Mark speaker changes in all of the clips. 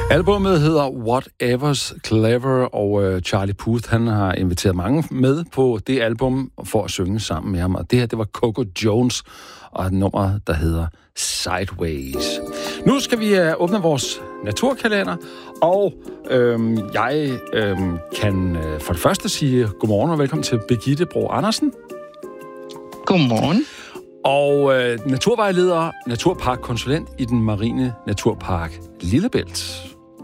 Speaker 1: Albummet hedder Whatever's Clever, og Charlie Puth, han har inviteret mange med på det album for at synge sammen med ham. Og det her, det var Coco Jones og et nummer, der hedder Sideways. Nu skal vi åbne vores naturkalender, og jeg kan for det første sige godmorgen og velkommen til Birgitte Bro Andersen.
Speaker 2: Godmorgen.
Speaker 1: Og naturvejleder, naturparkkonsulent i den marine naturpark Lillebælt.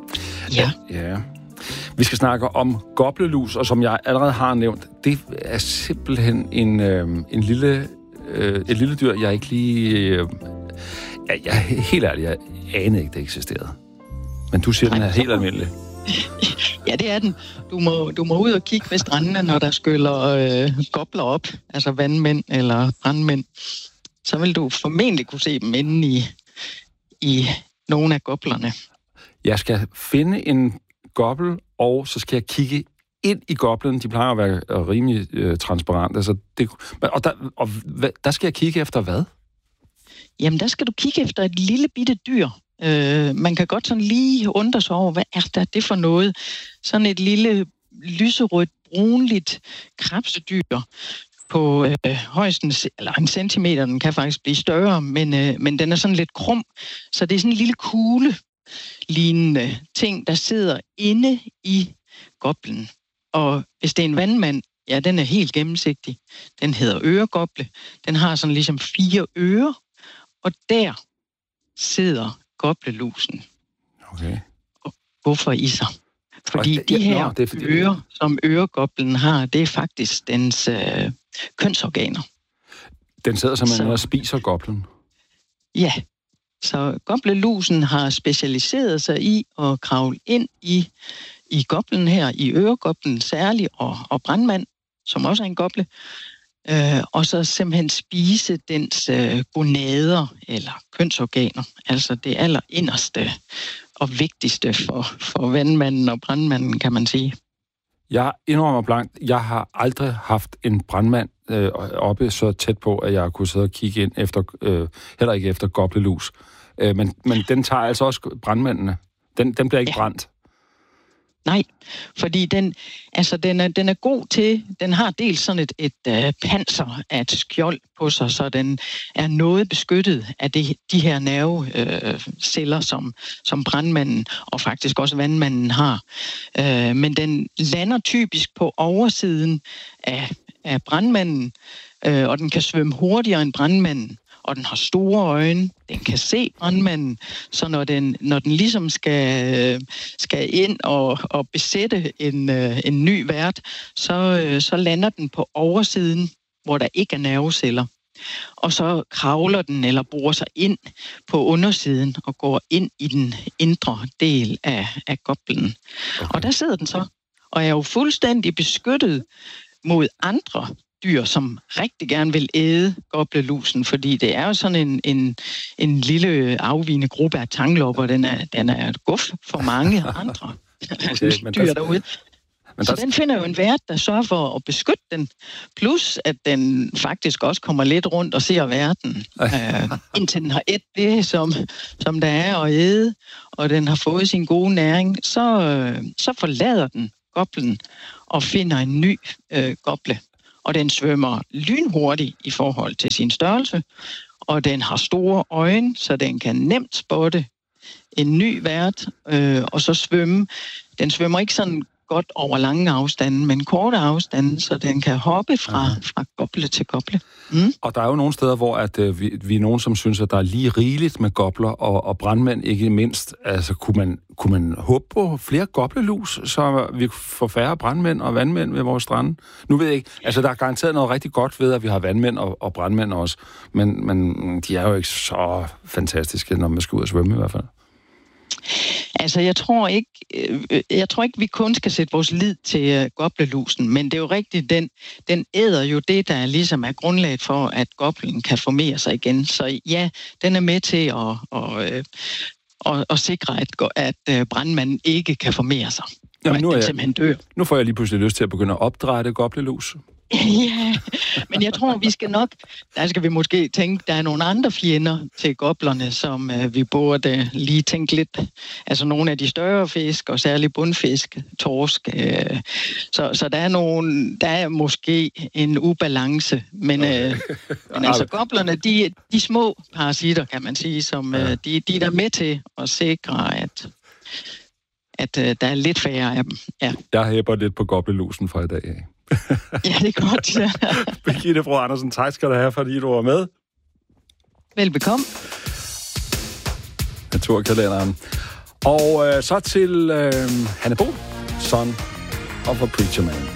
Speaker 1: Ja. Vi skal snakke om goblelus, og som jeg allerede har nævnt, det er simpelthen et lille dyr, jeg ikke lige... jeg er helt ærlig, jeg anede ikke, det eksisterede. Men du siger, den er helt almindelig.
Speaker 2: Ja, det er den. Du må ud og kigge ved strandene, når der skyller gobler op, altså vandmænd eller brandmænd. Så vil du formentlig kunne se dem inde i nogle af goblerne. Jeg
Speaker 1: skal finde en gobbel, og så skal jeg kigge ind i goblen. De plejer at være rimelig transparente. Altså der skal jeg kigge efter hvad?
Speaker 2: Jamen, der skal du kigge efter et lille bitte dyr. Man kan godt sådan lige undre sig over, hvad er det for noget? Sådan et lille lyserødt, brunligt krebsedyr på højst en centimeter. Den kan faktisk blive større, men den er sådan lidt krum. Så det er sådan en lille kugle-lignende ting, der sidder inde i goblen. Og hvis det er en vandmand, ja, den er helt gennemsigtig. Den hedder øregoble. Den har sådan ligesom 4 ører, og der sidder goblelusen.
Speaker 1: Okay.
Speaker 2: Og hvorfor i sig? Fordi de her ører, som øregoblen har, det er faktisk dens kønsorganer.
Speaker 1: Den sidder simpelthen og spiser goblen?
Speaker 2: Ja. Så goblelusen har specialiseret sig i at kravle ind i goblen her, i øregoblen særligt, og brandmand, som også er en goble, og så simpelthen spise dens gonader eller kønsorganer, altså det allerinderste og vigtigste for vandmanden og brandmanden, kan man sige.
Speaker 1: Jeg indrømmer blankt, jeg har aldrig haft en brandmand oppe så tæt på, at jeg kunne sidde og kigge ind efter, heller ikke efter goblelus. Men den tager altså også brandmændene. Den bliver ikke brændt.
Speaker 2: Nej, fordi den er god til, den har dels sådan et panser af et skjold på sig, så den er noget beskyttet af de her nerveceller, som brandmanden og faktisk også vandmanden har. Men den lander typisk på oversiden af brandmanden, og den kan svømme hurtigere end brandmanden. Og den har store øjne, den kan se brandmanden, så når den ligesom skal ind og besætte en ny vært, så lander den på oversiden, hvor der ikke er nerveceller. Og så kravler den eller borer sig ind på undersiden og går ind i den indre del af goblen. Okay. Og der sidder den så, og er jo fuldstændig beskyttet mod andre dyr, som rigtig gerne vil æde goblelusen, fordi det er jo sådan en lille afvigende gruppe af tanglopper. Den er et guf for mange andre dyr derude. Så den finder jo en vært, der sørger for at beskytte den, plus at den faktisk også kommer lidt rundt og ser verden, indtil den har ædt det, som der er at æde, og den har fået sin gode næring, så forlader den goblen og finder en ny goble. Og den svømmer lynhurtigt i forhold til sin størrelse, og den har store øjne, så den kan nemt spotte en ny vært, og så svømme. Den svømmer ikke sådan godt over lange afstande, men korte afstande, så den kan hoppe fra goble til goble. Mm.
Speaker 1: Og der er jo nogle steder, hvor vi er nogen, som synes, at der er lige rigeligt med gobler, og brandmænd ikke mindst. Altså, kunne man håbe på flere goblelus, så vi får færre brandmænd og vandmænd ved vores strande? Nu ved jeg ikke, altså der er garanteret noget rigtig godt ved, at vi har vandmænd og brandmænd også, men de er jo ikke så fantastiske, når man skal ud og svømme i hvert fald.
Speaker 2: Altså, jeg tror ikke, vi kun skal sætte vores lid til goblelusen, men det er jo rigtigt, den æder jo det, der ligesom er grundlaget for, at goblen kan formere sig igen. Så ja, den er med til at sikre, at brandmanden ikke kan formere sig. Jamen,
Speaker 1: nu får jeg lige pludselig lyst til at begynde at opdrætte goblelus.
Speaker 2: Ja, men jeg tror, der skal vi måske tænke, der er nogle andre fjender til goblerne, som vi burde lige tænke lidt. Altså nogle af de større fisk, og særligt bundfisk, torsk. Så der er måske en ubalance, men altså goblerne, de små parasitter, kan man sige, som de er der med til at sikre, at der er lidt færre af dem. Ja.
Speaker 1: Jeg hæpper lidt på goblelusen fra i dag af.
Speaker 2: Ja, det er godt.
Speaker 1: Birgitte Vrå Andersen, tak skal du have, fordi du var med.
Speaker 2: Velbekomme.
Speaker 1: Naturkalenderen. Og så til Hanne Bo, Son of a Preacher Man.